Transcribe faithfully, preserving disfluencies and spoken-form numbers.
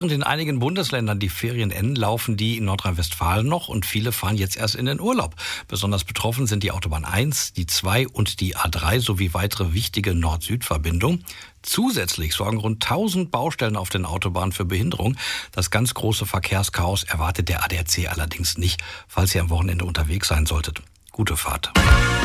Und in einigen Bundesländern die Ferien enden, laufen die in Nordrhein-Westfalen noch und viele fahren jetzt erst in den Urlaub. Besonders betroffen sind die Autobahn eins, die zwei und die A drei sowie weitere wichtige Nord-Süd-Verbindungen. Zusätzlich sorgen rund tausend Baustellen auf den Autobahnen für Behinderung. Das ganz große Verkehrschaos erwartet der A D A C allerdings nicht, falls ihr am Wochenende unterwegs sein solltet. Gute Fahrt.